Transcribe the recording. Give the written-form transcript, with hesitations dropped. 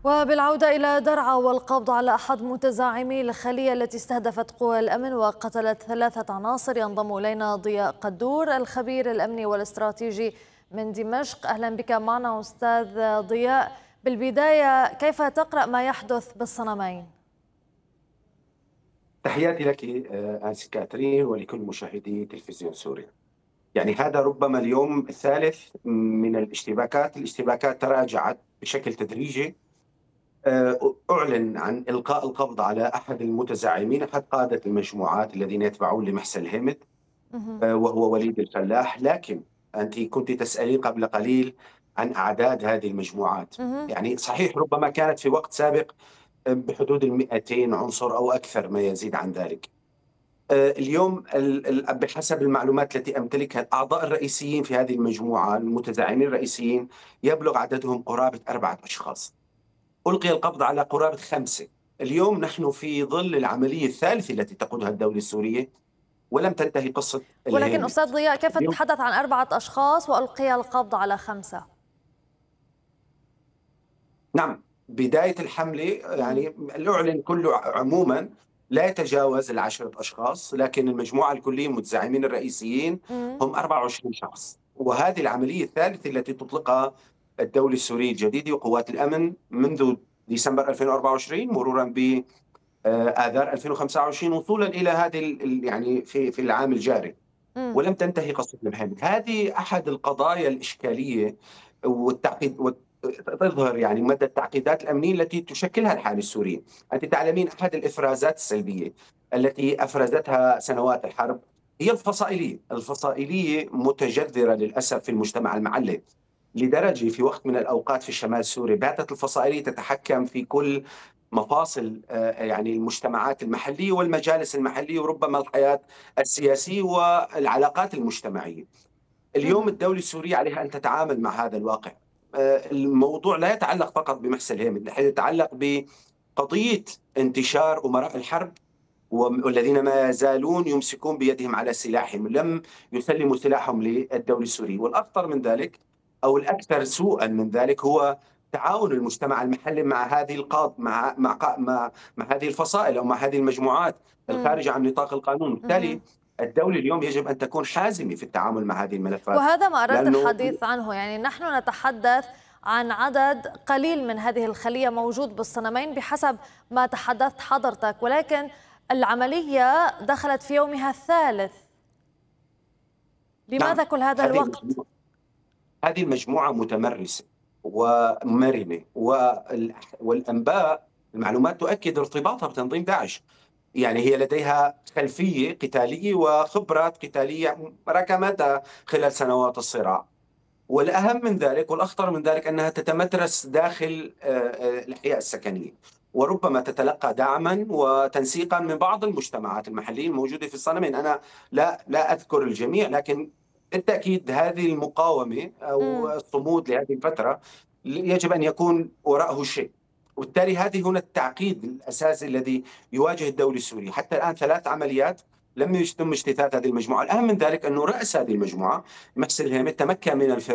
وبالعودة إلى درعا والقبض على أحد متزعمي الخلية التي استهدفت قوى الأمن وقتلت 3 عناصر، ينضم إلينا ضياء قدور الخبير الأمني والاستراتيجي من دمشق. أهلا بك معنا أستاذ ضياء. بالبداية كيف تقرأ ما يحدث بالصنمين؟ تحياتي لك آنسي كاترين ولكل مشاهدي تلفزيون سوريا. يعني هذا ربما اليوم الثالث من الاشتباكات تراجعت بشكل تدريجي. أعلن عن إلقاء القبض على أحد المتزعمين، أحد قادة المجموعات الذين يتبعون لمحسن الهمد، وهو وليد الفلاح. لكن أنت كنت تسألين قبل قليل عن أعداد هذه المجموعات. يعني صحيح ربما كانت في وقت سابق بحدود 200 عنصر أو أكثر ما يزيد عن ذلك. اليوم بحسب المعلومات التي أمتلكها الأعضاء الرئيسيين في هذه المجموعة، المتزعمين الرئيسيين، يبلغ عددهم قرابة 4 أشخاص. ألقي القبض على قرابة 5. اليوم نحن في ظل العملية الثالثة التي تقودها الدولة السورية ولم تنتهي قصة ولكن الهامد. أستاذ ضياء، كيف اليوم تتحدث عن 4 أشخاص وألقي القبض على 5؟ نعم، بداية الحملة يعني الأعلن كله عموما لا يتجاوز 10 أشخاص، لكن المجموعة الكلية المتزعمين الرئيسيين هم 24 شخص. وهذه العملية الثالثة التي تطلقها الدولة السورية الجديدة وقوات الأمن منذ ديسمبر 2024 مرورا بآذار 2025 وصولا إلى هذه يعني في العام الجاري، ولم تنتهي قصة المهامد. هذه أحد القضايا الإشكالية والتعقيد تظهر يعني مدى التعقيدات الأمنية التي تشكلها الحالة السورية. أنت تعلمين أحد الإفرازات السلبية التي أفرزتها سنوات الحرب هي الفصائلية متجذرة للأسف في المجتمع المحلي، لدرجة في وقت من الأوقات في الشمال السوري باتت الفصائلية تتحكم في كل مفاصل يعني المجتمعات المحلية والمجالس المحلية وربما الحياة السياسية والعلاقات المجتمعية. اليوم الدولة السورية عليها أن تتعامل مع هذا الواقع. الموضوع لا يتعلق فقط بمحسن الهامد، يتعلق بقضية انتشار أمراء الحرب والذين ما يزالون يمسكون بيدهم على سلاحهم، لم يسلموا سلاحهم للدولة السورية. والأخطر من ذلك أو الأكثر سوءا من ذلك هو تعاون المجتمع المحلي مع هذه مع هذه الفصائل أو مع هذه المجموعات الخارجة عن نطاق القانون. بالتالي الدولة اليوم يجب أن تكون حازمة في التعامل مع هذه الملفات، وهذا ما أردت لأنه الحديث عنه. يعني نحن نتحدث عن عدد قليل من هذه الخلية موجود بالصنمين بحسب ما تحدثت حضرتك، ولكن العملية دخلت في يومها الثالث. لماذا نعم، كل هذا الوقت؟ هذه المجموعة متمرسة ومرنة، والأنباء المعلومات تؤكد ارتباطها بتنظيم داعش. يعني هي لديها خلفية قتالية وخبرات قتالية ركمتها خلال سنوات الصراع. والأهم من ذلك والأخطر من ذلك أنها تتمترس داخل الأحياء السكنية، وربما تتلقى دعما وتنسيقا من بعض المجتمعات المحلية الموجودة في الصنمين. أنا لا أذكر الجميع، لكن بالتأكيد هذه المقاومة أو الصمود لهذه الفترة يجب أن يكون وراءه شيء. وبالتالي هذه هنا التعقيد الأساسي الذي يواجه الدولة السورية. حتى الآن 3 عمليات لم يتم اجتثاث هذه المجموعة. الأهم من ذلك أنه رأس هذه المجموعة محسن الهيمت تمكن من